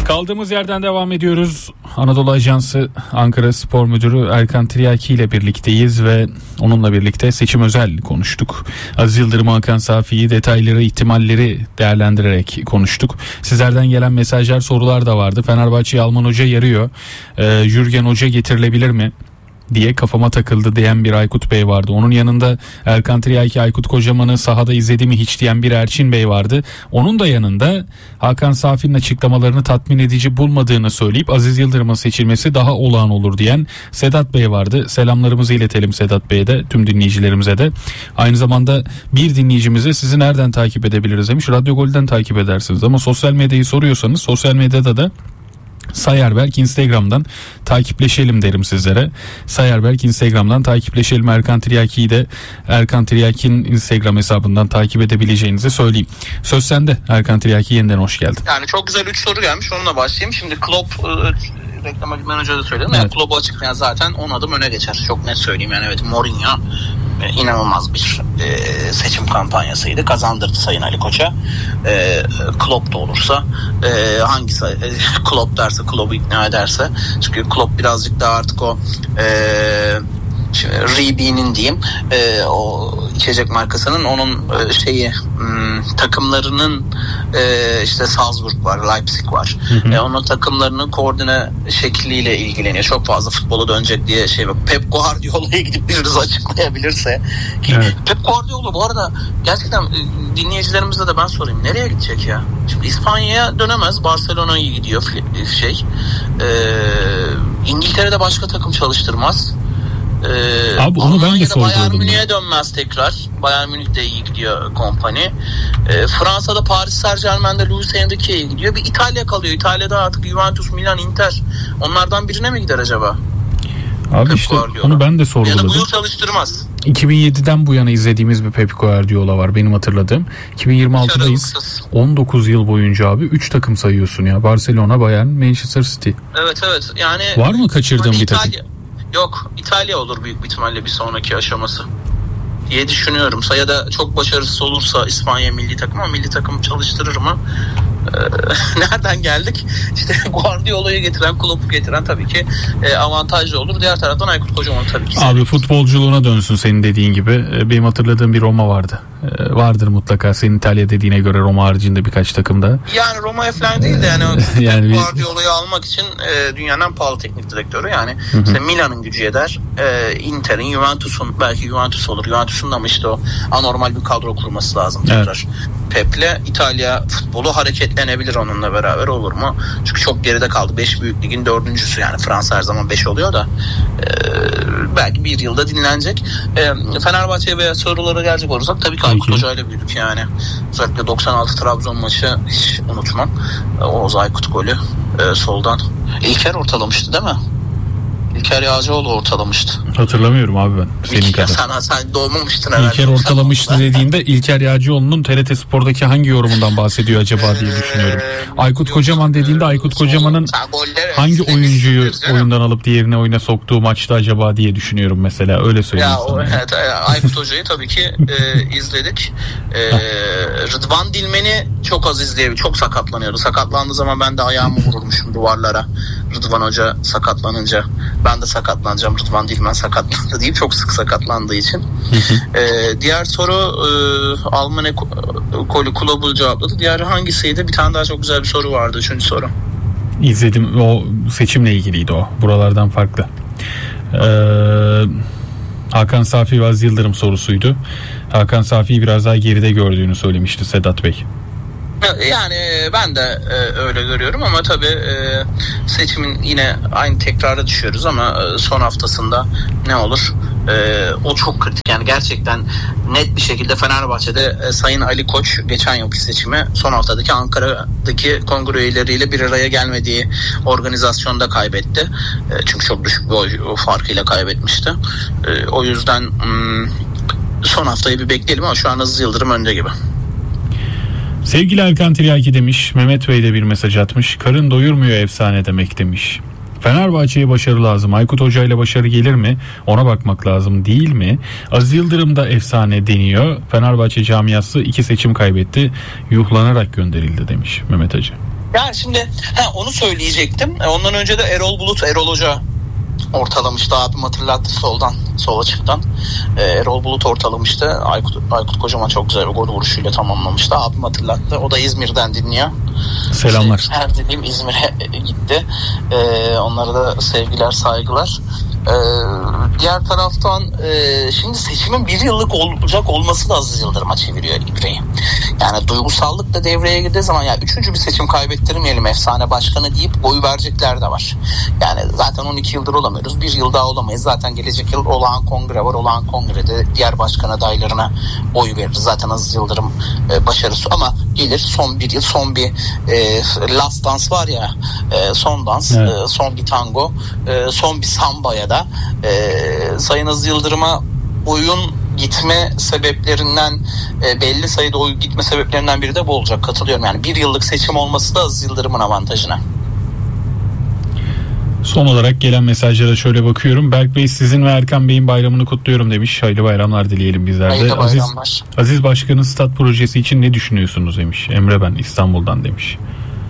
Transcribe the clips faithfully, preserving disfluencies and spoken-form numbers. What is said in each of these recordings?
Kaldığımız yerden devam ediyoruz. Anadolu Ajansı Ankara Spor Müdürü Erkan Tiryaki ile birlikteyiz ve onunla birlikte seçim özel konuştuk. Aziz Yıldırım, Hakan Safi'yi, detayları, ihtimalleri değerlendirerek konuştuk. Sizlerden gelen mesajlar, sorular da vardı. Fenerbahçe'ye Alman Hoca yarıyor. Ee, Jürgen Hoca getirilebilir mi diye kafama takıldı diyen bir Aykut Bey vardı. Onun yanında Erkan Tiryaki, Aykut Kocaman'ı sahada izledi mi hiç diyen bir Erçin Bey vardı. Onun da yanında Hakan Safi'nin açıklamalarını tatmin edici bulmadığını söyleyip Aziz Yıldırım'ın seçilmesi daha olağan olur diyen Sedat Bey vardı. Selamlarımızı iletelim Sedat Bey'e de, tüm dinleyicilerimize de. Aynı zamanda bir dinleyicimize sizi nereden takip edebiliriz demiş. Radyo Gol'den takip edersiniz ama sosyal medyayı soruyorsanız sosyal medyada da Sayarberk Instagram'dan takipleşelim derim sizlere. Sayarberk Instagram'dan takipleşelim. Erkan Tiryaki'yi de Erkan Tiryaki'nin Instagram hesabından takip edebileceğinizi söyleyeyim. Söz sende Erkan Tiryaki, yeniden hoş geldin. Yani çok güzel üç soru gelmiş, onunla başlayayım. Şimdi Klopp e, reklama gitmeden önce de söyledim. Evet. Yani Klopp'u açıklayan zaten on adım öne geçer. Çok net söyleyeyim yani. Evet, Mourinho e, inanılmaz bir e, seçim kampanyasıydı. Kazandırdı Sayın Ali Koç'a. E, Klopp da olursa e, hangisi e, Klopp derse, Klopp'u ikna ederse. Çünkü Klopp birazcık daha artık o eee Ribe'nin diyeyim e, o içecek markasının onun e, şeyi m, takımlarının e, işte Salzburg var, Leipzig var. Hı hı. E, onun takımlarının koordine şekliyle ilgileniyor. Çok fazla futbola dönecek diye şey var. Pep Guardiola'ya gidip biriniz açıklayabilirse. Ki evet. Pep Guardiola bu arada gerçekten e, dinleyicilerimizle de ben sorayım. Nereye gidecek ya? Şimdi İspanya'ya dönemez. Barcelona'ya gidiyor şey. E, İngiltere'de başka takım çalıştırmaz. Ee, Abi onu ben de sorguladım. Bayern Münih'e dönmez tekrar. Bayern Münih de iyi gidiyor kompani. Ee, Fransa'da Paris Saint-Germain'de Luis Enrique'ye gidiyor. Bir İtalya kalıyor. İtalya'da artık Juventus, Milan, Inter. Onlardan birine mi gider acaba? Abi Pep işte Guardiola. Onu ben de sorguladım. Yani bu yıl çalıştırmaz. iki bin yediden bu yana izlediğimiz bir Pep Guardiola var benim hatırladığım. iki bin yirmi altıdayız. on dokuz yıl boyunca abi üç takım sayıyorsun ya. Barcelona, Bayern, Manchester City. Evet evet. Yani var mı kaçırdığım hani bir takım? İtalya... Yok, İtalya olur büyük bir ihtimalle bir sonraki aşaması diye düşünüyorum. Ya da çok başarısız olursa İspanya milli takım, ama milli takım çalıştırır mı? Ee, nereden geldik? İşte Guardiola'yı getiren, Klopp'u getiren tabii ki e, avantajlı olur. Diğer taraftan Aykut Kocaman tabii ki. Abi futbolculuğuna dönsün senin dediğin gibi. Benim hatırladığım bir Roma vardı. Ee, vardır mutlaka senin İtalya dediğine göre Roma haricinde birkaç takımda. Yani Roma'ya falan değil de yani, yani Guardiola'yı almak için e, dünyanın en pahalı teknik direktörü yani. Hı hı. İşte Milan'ın gücü eder. E, Inter'in, Juventus'un, belki Juventus olur. Juventus'un da mı işte o anormal bir kadro kurması lazım tekrar. Evet. Pep'le İtalya futbolu hareketlenebilir onunla beraber, olur mu? Çünkü çok geride kaldı. beş büyük ligin dördüncüsü yani. Fransa her zaman beş oluyor da e, belki bir yılda dinlenecek. E, Fenerbahçe'ye veya sorulara gelecek olursak tabii ki Aykut Hoca ile büyüdük yani. Özellikle doksan altı Trabzon maçı hiç unutmam. E, Oğuz Aykut golü e, soldan. İlker ortalamıştı değil mi? İlker Yağcıoğlu ortalamıştı. Hatırlamıyorum abi ben. Senin İlker, kadar. Sen, sen doğmamıştın herhalde. İlker ortalamıştı dediğinde İlker Yağcıoğlu'nun T R T Spor'daki hangi yorumundan bahsediyor acaba diye düşünüyorum. Aykut Kocaman dediğinde Aykut Kocaman'ın hangi oyuncuyu oyundan alıp diğerine oyuna soktuğu maçta acaba diye düşünüyorum mesela. Öyle söyleyeyim ya, sana. O, evet, Aykut Hoca'yı tabii ki e, izledik. E, Rıdvan Dilmen'i çok az izleyebildik. Çok sakatlanıyordu. Sakatlandığı zaman ben de ayağımı vururmuşum duvarlara. Rıdvan Hoca sakatlanınca ben de sakatlanacağım, Rıdvan Dilmen sakatlandı deyip çok sık sakatlandığı için. ee, diğer soru e, Alman Ekolü Kulübü cevapladı. Diğeri hangisiydi? Bir tane daha çok güzel bir soru vardı. Üçüncü soru. İzledim. O seçimle ilgiliydi o. Buralardan farklı. Ee, Hakan Safi ve Aziz Yıldırım sorusuydu. Hakan Safi'yi biraz daha geride gördüğünü söylemişti Sedat Bey. Yani ben de e, öyle görüyorum ama tabii e, seçimin yine aynı tekrara düşüyoruz ama e, son haftasında ne olur? E, o çok kritik. Yani gerçekten net bir şekilde Fenerbahçe'de e, Sayın Ali Koç geçen yılki seçimi son haftadaki Ankara'daki kongre üyeleriyle bir araya gelmediği organizasyonda kaybetti. E, çünkü çok düşük bir oy farkıyla kaybetmişti. E, o yüzden m, son haftayı bir bekleyelim ama şu an Aziz Yıldırım önde gibi. Sevgili Erkan Tiryaki demiş, Mehmet Bey de bir mesaj atmış. Karın doyurmuyor efsane demek demiş. Fenerbahçe'ye başarı lazım. Aykut Hoca ile başarı gelir mi? Ona bakmak lazım değil mi? Aziz Yıldırım da efsane deniyor. Fenerbahçe camiası iki seçim kaybetti. Yuhlanarak gönderildi demiş Mehmet Hacı. Yani şimdi he, onu söyleyecektim. Ondan önce de Erol Bulut, Erol Hoca ortalamıştı, abim hatırlattı soldan, sol açıktan. Ee, Erol Bulut ortalamıştı. Aykut, Aykut Kocaman çok güzel bir gol vuruşuyla tamamlamıştı. Abim hatırlattı. O da İzmir'den dinliyor. Selamlar. İşte, her dediğim İzmir'e gitti. Ee, onlara da sevgiler, saygılar. Ee, diğer taraftan e, şimdi seçimin bir yıllık olacak olması da Aziz Yıldırım'a çeviriyor ibreyi. Yani duygusallık da devreye girdiği zaman ya üçüncü bir seçim kaybettirmeyelim efsane başkanı deyip oy verecekler de var. Yani zaten on iki yıldır olamıyoruz. Bir yıl daha olamayız. Zaten gelecek yıl olağan kongre var. Olağan kongrede diğer başkan adaylarına oy veririz. Zaten Aziz Yıldırım e, başarısı ama gelir son bir yıl, son bir e, last dance var ya, e, son dans, evet. e, son bir tango, e, son bir samba ya da e, Sayın Aziz Yıldırım'a oyun gitme sebeplerinden e, belli sayıda oy gitme sebeplerinden biri de bu olacak. Katılıyorum. Yani bir yıllık seçim olması da Aziz Yıldırım'ın avantajına. Son olarak gelen mesajlara şöyle bakıyorum. Berk Bey sizin ve Erkan Bey'in bayramını kutluyorum demiş. Hayırlı bayramlar dileyelim bizler de. Hayırlı Aziz, bayramlar. Aziz Başkan'ın stat projesi için ne düşünüyorsunuz demiş. Emre ben İstanbul'dan demiş.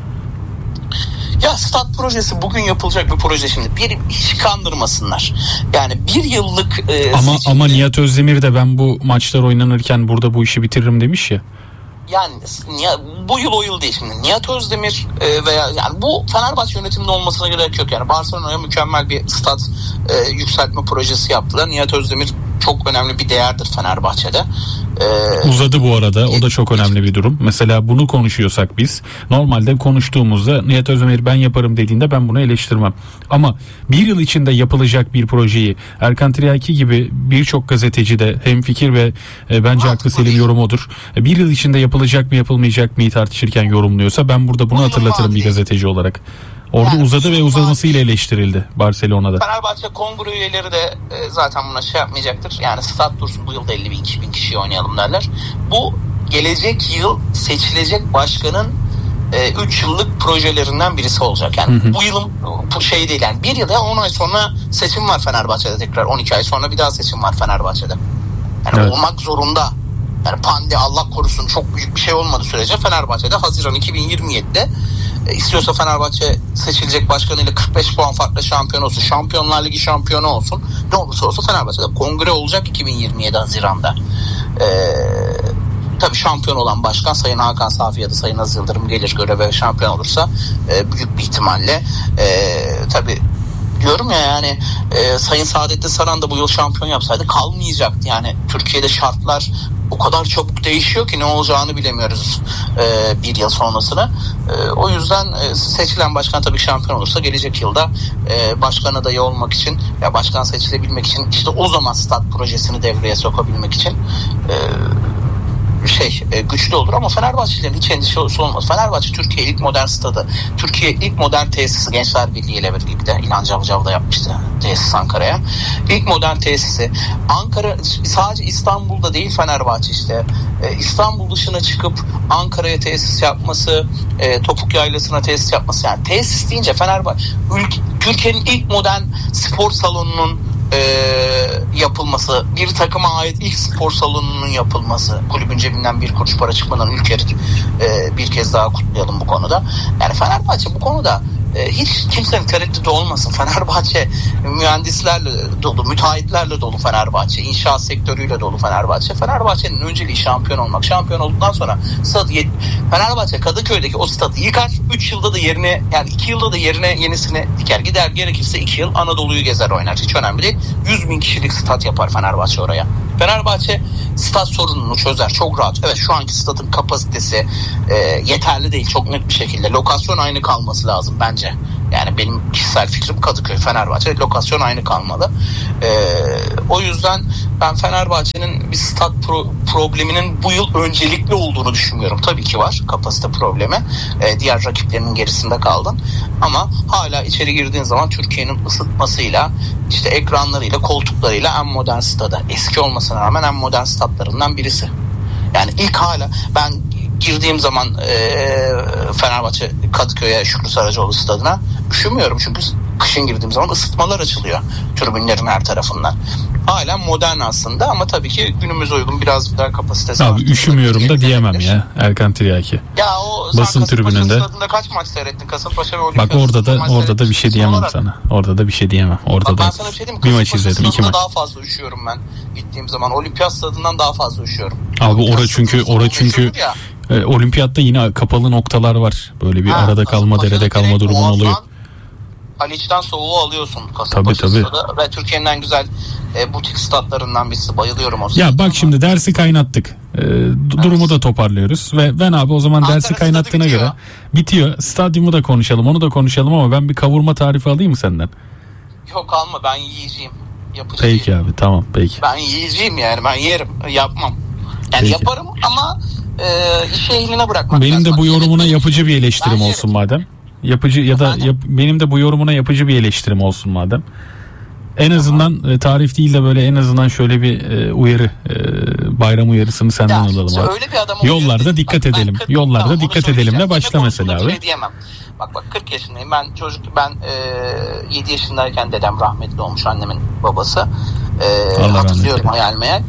Ya stat projesi bugün yapılacak bir proje şimdi. Bir hiç kandırmasınlar. Yani bir yıllık e, ama seçimde... ama Nihat Özdemir de ben bu maçlar oynanırken burada bu işi bitiririm demiş ya. Yani bu yıl o yıl değil şimdi. Nihat Özdemir e, veya yani bu Fenerbahçe yönetiminde olmasına gerek yok. Yani Barcelona'ya mükemmel bir stat e, yükseltme projesi yaptılar. Nihat Özdemir çok önemli bir değerdir Fenerbahçe'de. Ee, Uzadı bu arada. O da çok önemli bir durum. Mesela bunu konuşuyorsak biz normalde konuştuğumuzda Nihat Özdemir ben yaparım dediğinde ben bunu eleştirmem. Ama bir yıl içinde yapılacak bir projeyi Erkan Tiryaki gibi birçok gazeteci de hemfikir ve e, bence haklı Selim yorum odur. E, bir yıl içinde yapılacak mı yapılmayacak mı tartışırken yorumluyorsa ben burada bunu hatırlatırım bir gazeteci olarak. Orada yani uzadı ve uzamasıyla eleştirildi Barcelona'da. Fenerbahçe kongre üyeleri de e, zaten buna şey yapmayacaktır. Yani stat dursun bu yılda elli bin iki bin kişi oynayalım derler. Bu gelecek yıl seçilecek başkanın üç e, yıllık projelerinden birisi olacak. Yani hı hı. Bu yılın bu şey değil yani bir yıl ya on ay sonra seçim var Fenerbahçe'de tekrar. on iki ay sonra bir daha seçim var Fenerbahçe'de. Yani evet. Olmak zorunda. Yani pandemi Allah korusun çok büyük bir şey olmadığı sürece Fenerbahçe'de Haziran iki bin yirmi yedi'de e, istiyorsa Fenerbahçe seçilecek başkanıyla kırk beş puan farklı şampiyon olsun. Şampiyonlar Ligi şampiyonu olsun. Ne olursa olsun Fenerbahçe'de kongre olacak iki bin yirmi yedi Haziran'da. Eee Tabii şampiyon olan başkan Sayın Hakan Safi ya da Sayın Aziz Yıldırım gelir göreve şampiyon olursa e, büyük bir ihtimalle e, tabii diyorum ya yani e, Sayın Saadettin Saran da bu yıl şampiyon yapsaydı kalmayacaktı. Yani Türkiye'de şartlar o kadar çabuk değişiyor ki ne olacağını bilemiyoruz e, bir yıl sonrasını. E, o yüzden e, seçilen başkan tabii şampiyon olursa gelecek yılda e, başkan adayı olmak için ya başkan seçilebilmek için işte o zaman stat projesini devreye sokabilmek için e, şey e, güçlü olur ama Fenerbahçelilerin hiç endişesi olmaz. Fenerbahçe Türkiye ilk modern stadı, Türkiye ilk modern tesisi Gençler Birliği ile birlikte İlhan Cavcav da yapmıştı tesis Ankara'ya. İlk modern tesisi Ankara sadece İstanbul'da değil Fenerbahçe işte e, İstanbul dışına çıkıp Ankara'ya tesis yapması, e, Topuk Yaylası'na tesis yapması yani tesis deyince Fenerbahçe ülke, Türkiye'nin ilk modern spor salonunun E, yapılması, bir takıma ait ilk spor salonunun yapılması, kulübün cebinden bir kuruş para çıkmadan ülkeyi e, bir kez daha kutlayalım bu konuda. Yani Fenerbahçe bu konuda e, hiç kimsenin tereddütü olmasın. Fenerbahçe mühendislerle dolu, müteahhitlerle dolu Fenerbahçe, inşaat sektörüyle dolu Fenerbahçe. Fenerbahçe'nin önceliği şampiyon olmak. Şampiyon olduktan sonra stadı, Fenerbahçe Kadıköy'deki o stadı yıkar. üç yılda da yerine yani iki yılda da yerine yenisini diker. Gider gerekirse iki yıl Anadolu'yu gezer oynar. Hiç önemli değil. yüz bin kişilik stat yapar Fenerbahçe oraya. Fenerbahçe stat sorununu çözer. Çok rahat. Evet şu anki stadın kapasitesi e, yeterli değil. Çok net bir şekilde. Lokasyon aynı kalması lazım bence. Yani benim kişisel fikrim Kadıköy, Fenerbahçe lokasyon aynı kalmalı. E, o yüzden ben Fenerbahçe'nin bir stat pro- probleminin bu yıl öncelikli olduğunu düşünmüyorum. Tabii ki var kapasite problemi. E, diğer rakiplerinin gerisinde kaldın. Ama hala içeri girdiğin zaman Türkiye'nin ısıtmasıyla, işte ekranlarıyla, koltuklarıyla en modern stadı. Eski olmasına rağmen en modern statlarından birisi. Yani ilk hala ben girdiğim zaman e, Fenerbahçe Kadıköy'e Şükrü Saracoğlu stadına üşümüyorum çünkü kışın girdiğim zaman ısıtmalar açılıyor tribünlerin her tarafından. halen modern aslında ama tabii ki günümüze uygun biraz daha kapasitesi abi var. üşümüyorum da diyemem ya Erkan Tiryaki. Ya o basın tribününde kaç maç seyrettin? Kasımpaşa ve Olimpiyat. Bak orada da orada da bir şey diyemem olarak. sana. Orada da bir şey diyemem. Orada Bak, da ben sana bir şey diyeyim mi? Bir maç izledim, iki maç. Daha fazla üşüyorum ben gittiğim zaman. Olimpiyat stadından daha fazla üşüyorum. Abi ora çünkü ora çünkü e, olimpiyatta yine kapalı noktalar var. Böyle bir ha, arada kalma, derede kalma durumun oluyor. Haliç'ten soğuğu alıyorsun Kasımpaşa stadı ve Türkiye'nin en güzel e, butik statlarından birisi. Bayılıyorum o. Ya bak şimdi dersi kaynattık. E, durumu evet. da toparlıyoruz ve ben abi o zaman Ankara dersi kaynattığına bitiyor. göre bitiyor. Stadyumu da konuşalım, onu da konuşalım ama ben bir kavurma tarifi alayım mı senden? Yok alma, ben yiyeceğim. Yapıcı peki değilim. Abi tamam peki. Ben yiyeceğim yani, ben yerim, yapmam. Yani peki. Yaparım ama e, işi eline bırakmak benim lazım. de bu yorumuna yapıcı bir eleştirim olsun madem. Yapıcı ya da yap, benim de bu yorumuna yapıcı bir eleştirim olsun madem. En azından tamam. tarif değil de böyle en azından şöyle bir e, uyarı, e, bayram uyarısını senden ya, alalım abi. Öyle bir adam Yollarda dikkat bak, edelim. kırk, Yollarda tamam, dikkat edelimle başla mesela abi. Şey diyemem. Bak bak kırk yaşındayım. Ben çocuk ben e, yedi yaşındayken dedem rahmetli olmuş, annemin babası. E, hatırlıyorum hayal meyal.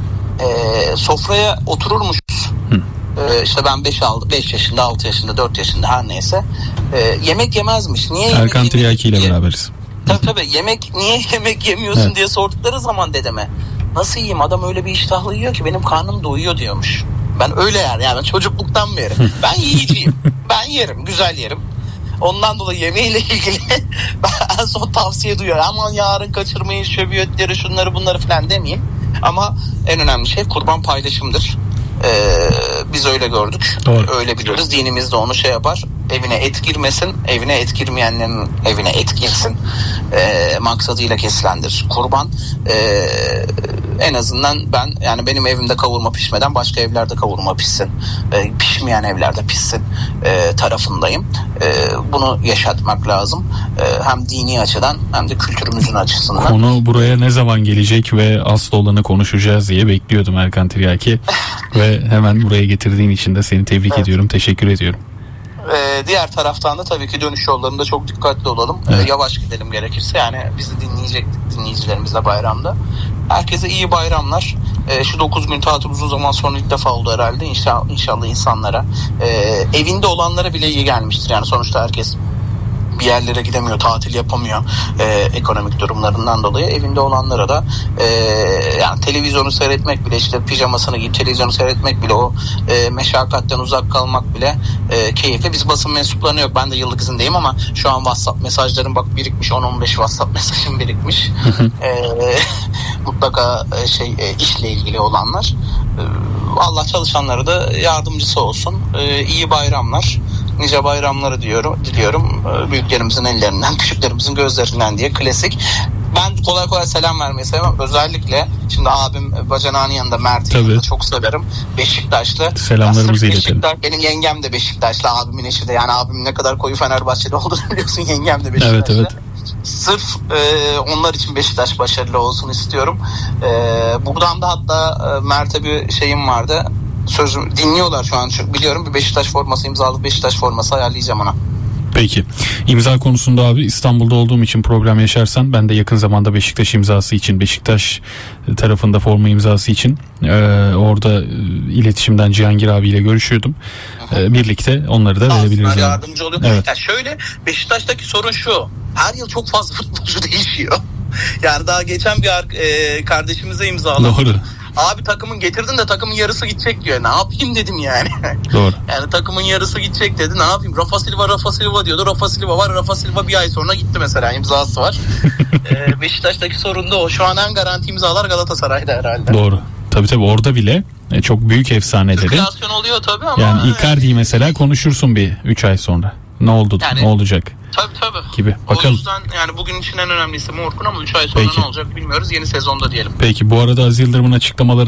E, sofraya otururmuş. Hı. Ee, işte ben beş yaşında, altı yaşında, dört yaşında her neyse ee, yemek yemezmiş. Niye Erkan Tiryaki ile beraberiz. Tabii tabii yemek niye yemek yemiyorsun evet. diye sordukları zaman dedeme nasıl yiyeyim, adam öyle bir iştahlı yiyor ki benim karnım doyuyor diyormuş. Ben öyle yer yani çocukluktan beri ben yiyeceğim, ben yerim, güzel yerim. Ondan dolayı yemeğiyle ilgili ben en son tavsiye duyuyorum. Aman yarın kaçırmayın şöbiyetleri, şunları bunları falan demeyeyim. Ama en önemli şey kurban paylaşımdır. Ee, biz öyle gördük. Doğru. Öyle biliyoruz. Dinimiz de onu şey yapar. Evine et girmesin. Evine et girmeyenlerin evine et girsin. Ee, maksadıyla kesilendir kurban. Ee, en azından ben yani benim evimde kavurma pişmeden başka evlerde kavurma pişsin. Ee, pişmeyen evlerde pişsin e, tarafındayım. E, bunu yaşatmak lazım. E, hem dini açıdan hem de kültürümüzün açısından. Konu buraya ne zaman gelecek ve asıl olanı konuşacağız diye bekliyordum Erkan Tiryaki. Ve hemen buraya getirdiğin için de seni tebrik evet. ediyorum. Teşekkür ediyorum. Ee, diğer taraftan da tabii ki dönüş yollarında çok dikkatli olalım. Evet. Ee, yavaş gidelim gerekirse. Yani bizi dinleyecek dinleyicilerimizle bayramda. Herkese iyi bayramlar. Ee, şu dokuz gün tatil uzun zaman sonra ilk defa oldu herhalde. İnşallah, inşallah insanlara e, evinde olanlara bile iyi gelmiştir. Yani sonuçta herkes bir yerlere gidemiyor, tatil yapamıyor e, ekonomik durumlarından dolayı. Evinde olanlara da e, yani televizyonu seyretmek bile, işte pijamasını giyip televizyonu seyretmek bile, o e, meşakkatten uzak kalmak bile e, keyifli. Biz basın mensuplarına yok. Ben de yıllık izindeyim ama şu an WhatsApp mesajlarım bak birikmiş, on on beş WhatsApp mesajım birikmiş. e, mutlaka e, şey e, işle ilgili olanlar. E, Allah çalışanlara da yardımcısı olsun. E, iyi bayramlar. Nice bayramları diyorum, diliyorum. Büyüklerimizin ellerinden, küçüklerimizin gözlerinden diye klasik. Ben kolay kolay selam vermeyi sevmem. Özellikle şimdi abim bacanağının yanında Mert'i yanında çok severim. Beşiktaşlı. Selamlarımızı iletelim. Benim yengem de Beşiktaşlı, abimin eşi de. Yani abim ne kadar koyu Fenerbahçeli olduğunu biliyorsun. Yengem de Beşiktaşlı. Evet evet. Sırf e, onlar için Beşiktaş başarılı olsun istiyorum. E, buradan da hatta e, Mert'e bir şeyim vardı. Sözüm dinliyorlar şu an, çünkü biliyorum bir Beşiktaş forması, imzalı Beşiktaş forması ayarlayacağım ona. Peki. İmza konusunda abi İstanbul'da olduğum için problem yaşarsan ben de yakın zamanda Beşiktaş imzası için, Beşiktaş tarafında forma imzası için e, orada e, iletişimden Cihangir abiyle görüşüyordum. E, birlikte onları da verebiliriz. Aslında yardımcı oluyor. Evet. Yani şöyle, Beşiktaş'taki sorun şu. Her yıl çok fazla futbolcu değişiyor. Yani daha geçen bir e, kardeşimize imzaladım. Doğru. Abi takımın getirdin de takımın yarısı gidecek diyor. Ne yapayım dedim yani. Doğru. Yani takımın yarısı gidecek dedi. Ne yapayım? Rafa Silva, Rafa Silva diyordu. Rafa Silva var. Rafa Silva bir ay sonra gitti mesela. İmzası var. ee, Beşiktaş'taki sorun da o. Şu an en garanti imzalar Galatasaray'da herhalde. Doğru. Tabii tabii orada bile çok büyük efsaneleri. Sirkülasyon oluyor tabii ama. Yani Icardi'yi mesela konuşursun bir üç ay sonra. Ne oldu? Yani, ne olacak? Tabii tabii. Gibi. Bakalım. O yüzden yani bugün için en önemlisi Orkun ama üç ay sonra Peki. ne olacak bilmiyoruz. Yeni sezonda diyelim. Peki bu arada Aziz Yıldırım'ın açıklamaları